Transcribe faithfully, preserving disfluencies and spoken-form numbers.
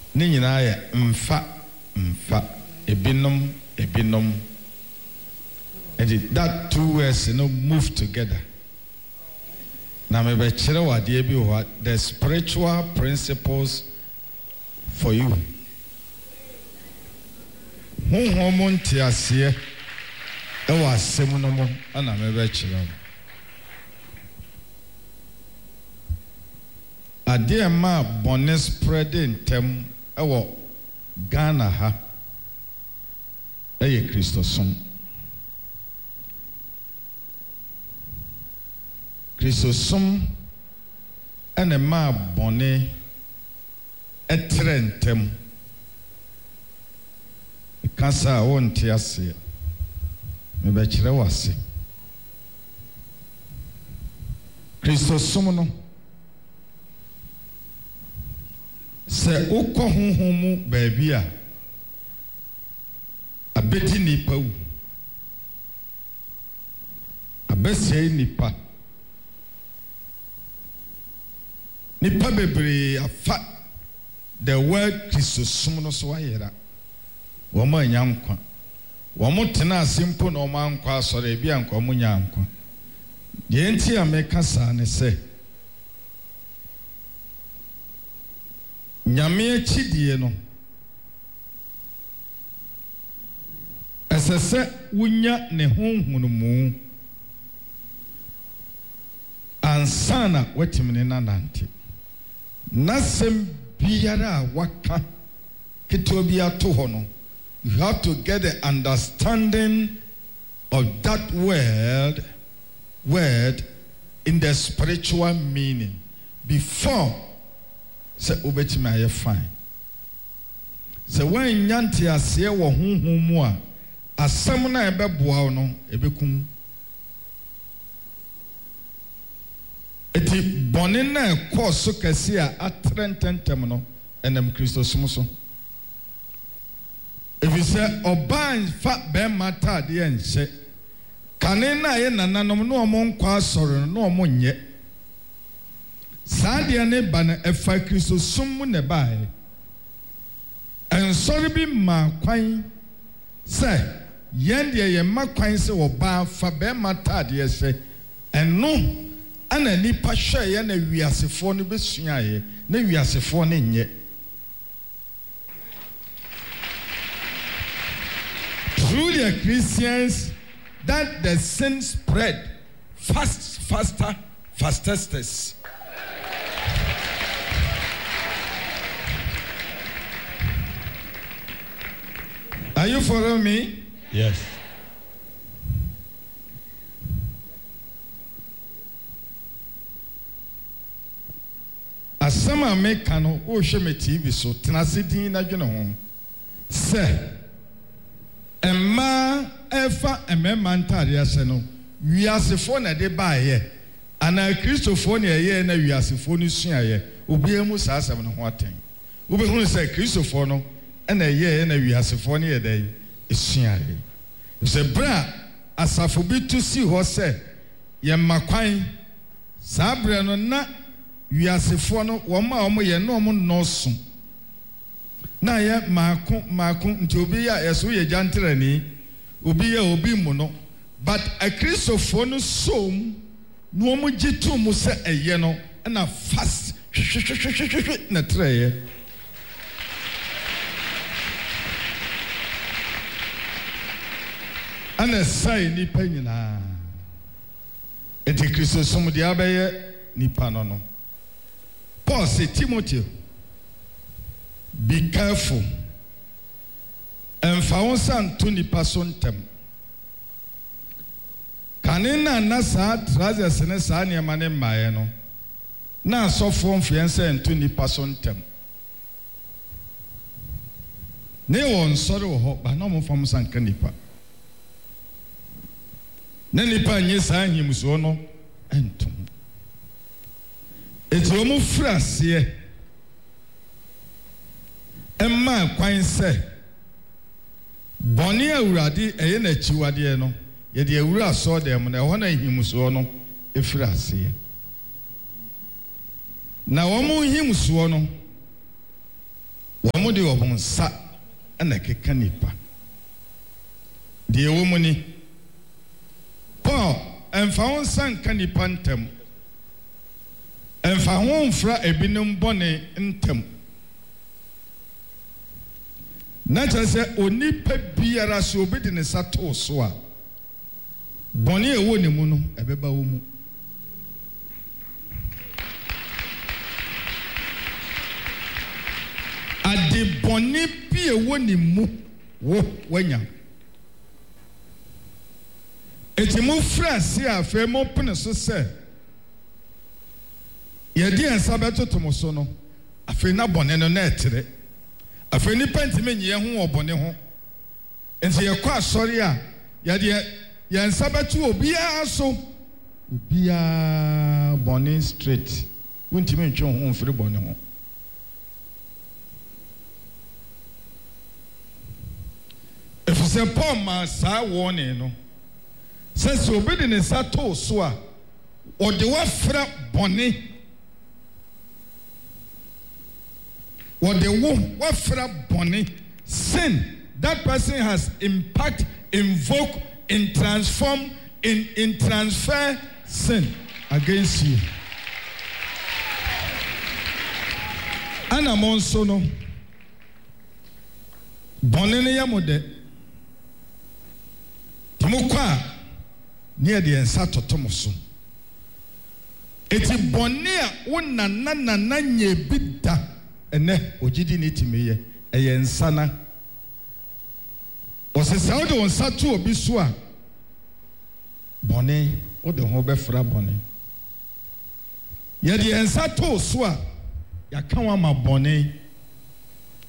ne nyinaa yɛ mfa mfa ebinom ebinom. And that two words you know move together. Now me be kyerɛ wo adeɛ bi wɔ the spiritual principles for you. Honhom mo nte aseɛ ɛwɔ asɛm no mo ana me be kyerɛ wo. Adeɛ ma bɔne spread ntɛm ɛwɔ Ghana ha ɛyɛ Kristosom. Kristosom ɛna ma bɔne ɛtrɛ ntɛm. Kasa a wonte aseɛ me be kyerɛ wo ase. Kristosom no sɛ wokɔ honhom mu baabi a abɛdi nipa wu abɛsɛe nipa nipa bebree afa the word Kristosom no so ayera wɔn anya nkwa wɔn tena ase mpo na wɔn ankɔ asɔre ebi ankɔ wɔn nya nkwa deɛ nti a meka saa ne sɛ nyame akyidie no ɛsɛ sɛ wonya ne honhom ansa na watimi ne nanante nasɛm biara a waka ketewa bi ato hɔ no you have to get the understanding of that word word in the spiritual meaning before say obetimi aye fine. Say when nyanti ase wo honhom mu a asem na ebeboa wo no ebekum. Eti bone na ekọ so kase a atrententem no enem Kristosom so. If you say oban fa be mata de enhye kane na ye nananom no omo nkwa asore no omo nye sadia ne ba na efa Kristosom mu ne bae ensore bi ma kwan se yen de ye ma kwan se oba fa be mata de ehye eno ana nipa hwe ye na wiasefo no besua ye na wiasefo no nye. Through the Christians that the sin spread fast, faster, fastest. Are you following me? Yes. Asama me kano o hwe me T V so tenase din na dwene ho se Emma efa emema ntare ase no wiasefo na de baaye ana Kristofo na ye na wiasefo no suaye obiemu saasem no ho aten obehunu se Kristofo no na ye na wiasefo no ye dai esuaye se bra asafo bi to si ho se ye makwan sabre no na wiasefo no wo ma wo ye no mo noso na ye maako maako nti obi ya yeso ye jantrani obi ya obi mu no but a Christopher no som no mo gitu mu se eye no na fast na treye ana sai ni panyina enti Christopher som dia abaye nipa no no Paul say Timothy be careful and found some to nipa so ntem kanina na sa trousers ne sa ne ma ne maaye no na so form fiance to nipa so ntem ne won sori wo ho ba na mo fam san ka nipa ne nipa nye sa himso no entum eti o mu frase Emma kwan se boni awurade eye na chiwade no ye de awura so dem na ho na himso no efirase na wo mu himso no wɔn de wɔn nsa ɛna keka nipa deɛ ɛwɔ mu ni Paul ɛmfa ho nsa nka nipa ntɛm ɛmfa ho mfra ebinom bɔne ntɛm na kyerɛ sɛ onipa biara so obi de ne nsa too so a bɔne ɛwɔ ne mu no ɛbɛba wɔ mu ade bɔne bi ɛwɔ ne mu wo wanya eti mo fra ase a afei mo pene so sɛ yɛde nsa bɛtoto mo so no afei na bɔne no na ɛtere afei nipa ntimi nyɛ ho wɔ bɔne ho nti yɛkɔ asɔre a yɛde yɛn nsa bɛto obiara so obiara bɔne straight wontimi ntwe ho mfiri bɔne ho efisɛ Paul ma saa wɔne no sɛ sɛ obi de ne nsa too so a ɔde wafra bɔne wɔde wo wafra bɔne sin that person has impact invoke in transform in in transfer sin against you ana mo nso no bɔne no yɛ mo de timo kwa ne yɛ de nsa toto mo so eti bɔne a wo nana nana nye bi da ene ogidi ne timi yɛ ɛyɛ nsa na ɔsesa wo de nsa to obi so a bɔne wo de ho bɛfra bɔne yɛ de nsa to so a yɛka wa ma bɔne